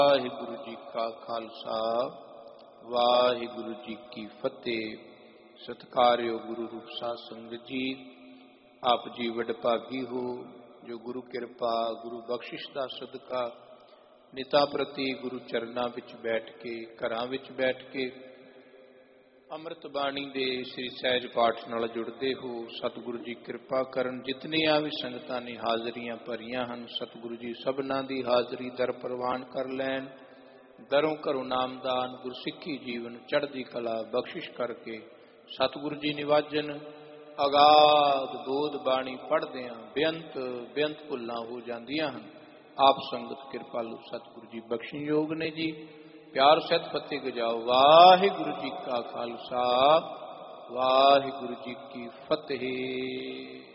ਵਾਹਿਗੁਰੂ ਜੀ ਕਾ ਖਾਲਸਾ ਵਾਹਿਗੁਰੂ ਜੀ ਕੀ ਫਤਿਹ। ਸਤਿਕਾਰਯੋਗ ਗੁਰੂ ਰੂਪ ਸਾਧ ਸੰਗਤ ਜੀ, ਆਪ ਜੀ ਵਡਭਾਗੀ ਹੋ ਜੋ ਗੁਰੂ ਕਿਰਪਾ ਗੁਰੂ ਬਖਸ਼ਿਸ਼ ਦਾ ਸਦਕਾ ਨਿਤਾ ਪ੍ਰਤੀ ਗੁਰੂ ਚਰਨਾਂ ਵਿੱਚ ਬੈਠ ਕੇ, ਘਰਾਂ ਵਿੱਚ ਬੈਠ ਕੇ ਅੰਮ੍ਰਿਤ ਬਾਣੀ ਦੇ ਸ੍ਰੀ ਸਹਿਜ ਪਾਠ ਨਾਲ ਜੁੜਦੇ ਹੋ। ਸਤਿਗੁਰੂ ਜੀ ਕਿਰਪਾ ਕਰਨ। ਜਿਤਨੀਆਂ ਵੀ ਸੰਗਤਾਂ ਨੇ ਹਾਜ਼ਰੀਆਂ ਭਰੀਆਂ ਹਨ, ਸਤਿਗੁਰੂ ਜੀ ਸਭਨਾਂ ਦੀ ਹਾਜ਼ਰੀ ਦਰ ਪ੍ਰਵਾਨ ਕਰ ਲੈਣ। ਦਰੋਂ ਘਰੋਂ ਨਾਮਦਾਨ ਗੁਰਸਿੱਖੀ ਜੀਵਨ ਚੜ੍ਹਦੀ ਕਲਾ ਬਖਸ਼ਿਸ਼ ਕਰਕੇ ਸਤਿਗੁਰੂ ਜੀ ਨਿਵਾਜਨ। ਅਗਾਧ ਬੋਧ ਬਾਣੀ ਪੜ੍ਹਦਿਆਂ ਬੇਅੰਤ ਬੇਅੰਤ ਭੁੱਲਾਂ ਹੋ ਜਾਂਦੀਆਂ ਹਨ। ਆਪ ਸੰਗਤ ਕਿਰਪਾਲੂ ਸਤਿਗੁਰੂ ਜੀ ਬਖਸ਼ਣਯੋਗ ਨੇ ਜੀ। ਪਿਆਰ ਸਹਿਤ ਫਤਿਹ ਗਜਾਓ। ਵਾਹਿਗੁਰੂ ਜੀ ਕਾ ਖਾਲਸਾ ਵਾਹਿਗੁਰੂ ਜੀ ਕੀ ਫਤਿਹ।